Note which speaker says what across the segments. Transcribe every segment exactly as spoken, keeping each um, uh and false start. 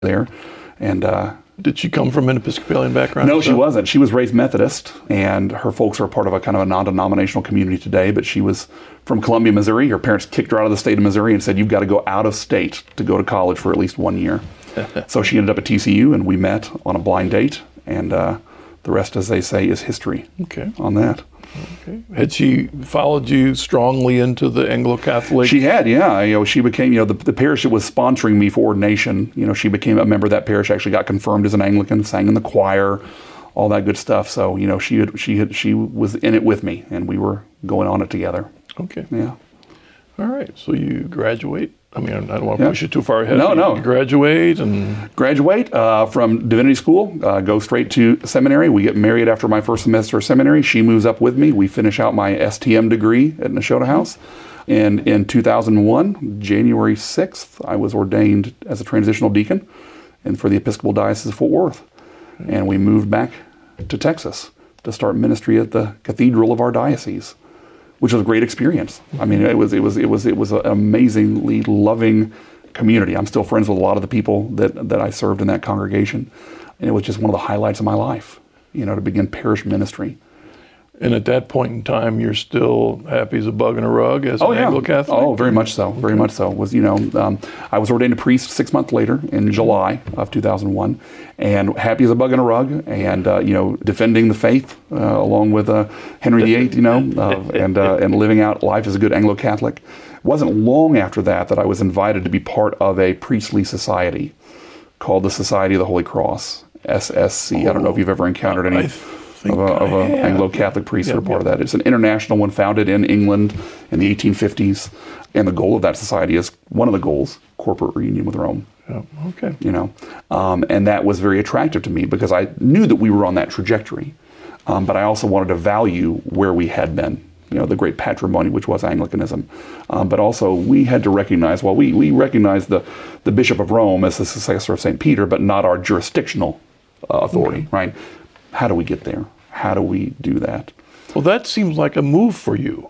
Speaker 1: there. And uh,
Speaker 2: did she come from an Episcopalian background?
Speaker 1: No, she wasn't. She was raised Methodist, and her folks are part of a kind of a non-denominational community today, but she was from Columbia, Missouri. Her parents kicked her out of the state of Missouri and said, you've got to go out of state to go to college for at least one year. So she ended up at T C U, and we met on a blind date, and uh, the rest, as they say, is history.
Speaker 2: Okay.
Speaker 1: On that.
Speaker 2: Okay. Had she followed you strongly into the Anglo-Catholic?
Speaker 1: She had, yeah. You know, she became, you know, the, the parish that was sponsoring me for ordination, you know, she became a member of that parish, actually got confirmed as an Anglican, sang in the choir, all that good stuff. So, you know, she had, she had, she was in it with me, and we were going on it together.
Speaker 2: Okay.
Speaker 1: Yeah.
Speaker 2: All right. So you graduate. I mean, I don't want to
Speaker 1: Yeah.
Speaker 2: push it too far ahead.
Speaker 1: No,
Speaker 2: You
Speaker 1: no.
Speaker 2: Graduate and...
Speaker 1: Graduate uh, from Divinity School, uh, go straight to seminary. We get married after my first semester of seminary. She moves up with me. We finish out my S T M degree at Nashotah House. And in two thousand one, January sixth, I was ordained as a transitional deacon and for the Episcopal Diocese of Fort Worth. And we moved back to Texas to start ministry at the cathedral of our diocese, which was a great experience. I mean, it was it was it was it was an amazingly loving community. I'm still friends with a lot of the people that that I served in that congregation, and it was just one of the highlights of my life, you know, to begin parish ministry.
Speaker 2: And at that point in time, you're still happy as a bug in a rug as
Speaker 1: Oh
Speaker 2: an
Speaker 1: yeah,
Speaker 2: Anglo-Catholic?
Speaker 1: oh very much so, very much so. Was you know, um, I was ordained a priest six months later in July of two thousand one, and happy as a bug in a rug, and uh, you know, defending the faith uh, along with uh, Henry the Eighth, you know, uh, and uh, and living out life as a good Anglo-Catholic. It wasn't long after that that I was invited to be part of a priestly society called the Society of the Holy Cross, S S C. Oh, I don't know if you've ever encountered any. Of a, of a Anglo-Catholic priest
Speaker 2: yeah,
Speaker 1: that are part
Speaker 2: yeah.
Speaker 1: of that. It's an international one founded in England in the eighteen fifties. And the goal of that society is, one of the goals, corporate reunion with Rome.
Speaker 2: Oh, okay.
Speaker 1: You know, um, and that was very attractive to me because I knew that we were on that trajectory. Um, but I also wanted to value where we had been, you know, the great patrimony, which was Anglicanism. Um, but also we had to recognize, well, we, we recognize the, the Bishop of Rome as the successor of Saint Peter, but not our jurisdictional uh, authority, okay. right? How do we get there? How do we do that?
Speaker 2: Well, that seems like a move for you.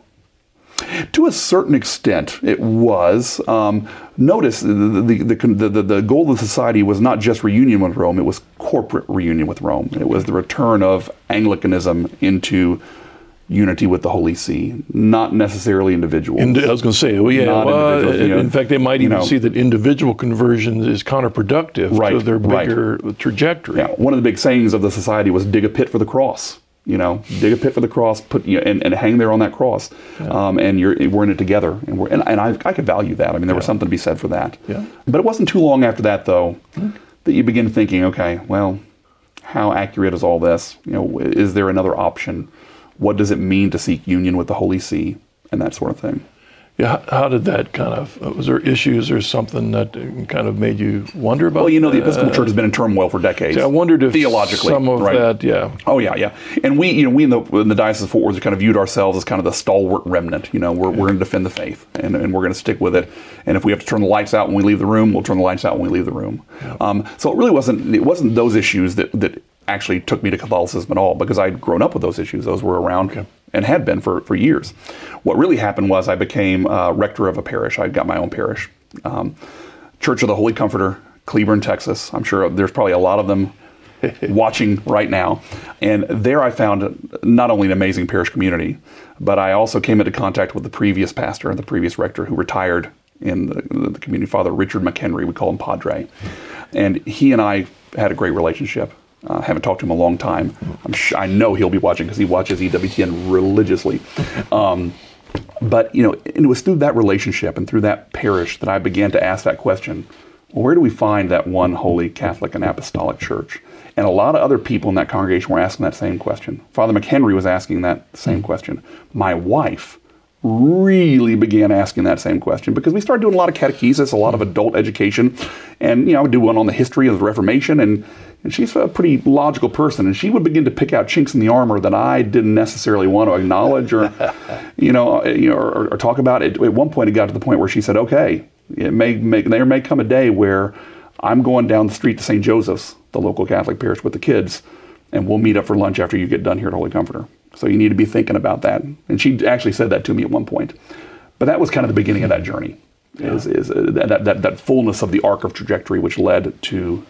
Speaker 1: To a certain extent, it was. Um, notice the the, the, the, the goal of the society was not just reunion with Rome, it was corporate reunion with Rome. It was the return of Anglicanism into unity with the Holy See, not necessarily individuals.
Speaker 2: And I was going to say, well, yeah,
Speaker 1: Not
Speaker 2: well,
Speaker 1: individuals, you know,
Speaker 2: in fact, they might
Speaker 1: you
Speaker 2: even
Speaker 1: know.
Speaker 2: see that individual conversion is counterproductive
Speaker 1: Right,
Speaker 2: to their
Speaker 1: right.
Speaker 2: bigger trajectory.
Speaker 1: Yeah, one of the big sayings of the society was dig a pit for the cross. You know, dig a pit for the cross, put you know, and, and hang there on that cross,
Speaker 2: Yeah.
Speaker 1: um, and you're we're in it together, and we're and, and I I could value that. I mean, there was
Speaker 2: Yeah.
Speaker 1: something to be said for that.
Speaker 2: Yeah.
Speaker 1: But it wasn't too long after that, though, that you begin thinking, okay, well, how accurate is all this? You know, is there another option? What does it mean to seek union with the Holy See, and that sort of thing?
Speaker 2: Yeah, how, how did that kind of, was there issues or something that kind of made you wonder about?
Speaker 1: Well, you know, the
Speaker 2: that?
Speaker 1: Episcopal Church has been in turmoil for decades.
Speaker 2: See, I wondered if
Speaker 1: theologically,
Speaker 2: some of
Speaker 1: right?
Speaker 2: that, yeah.
Speaker 1: Oh yeah, yeah. And we, you know, we in the in the Diocese of Fort Worth kind of viewed ourselves as kind of the stalwart remnant. You know, we're we're going to defend the faith, and, and we're going to stick with it. And if we have to turn the lights out when we leave the room, we'll turn the lights out when we leave the room.
Speaker 2: Yeah.
Speaker 1: Um, so it really wasn't it wasn't those issues that that actually took me to Catholicism at all, because I'd grown up with those issues. Those were around.
Speaker 2: Okay.
Speaker 1: And had been for, for years. What really happened was I became uh, rector of a parish. I got my own parish. Um, Church of the Holy Comforter, Cleburne, Texas. I'm sure there's probably a lot of them watching right now. And there I found not only an amazing parish community, but I also came into contact with the previous pastor and the previous rector who retired in the, the community, Father Richard McHenry. We call him Padre. And he and I had a great relationship. I uh, haven't talked to him in a long time. I'm sh- I know he'll be watching because he watches E W T N religiously. Um, but, you know, it was through that relationship and through that parish that I began to ask that question, well, where do we find that one holy Catholic and Apostolic Church? And a lot of other people in that congregation were asking that same question. Father McHenry was asking that same question. My wife really began asking that same question because we started doing a lot of catechesis, a lot of adult education, and, you know, I would do one on the history of the Reformation, and And she's a pretty logical person, and she would begin to pick out chinks in the armor that I didn't necessarily want to acknowledge or, you know, you know, or, or talk about. It, at one point, it got to the point where she said, "Okay, it may, may there may come a day where I'm going down the street to Saint Joseph's, the local Catholic parish, with the kids, and we'll meet up for lunch after you get done here at Holy Comforter. So you need to be thinking about that." And she actually said that to me at one point. But that was kind of the beginning of that journey. Is is uh, that, that that fullness of the arc of trajectory which led to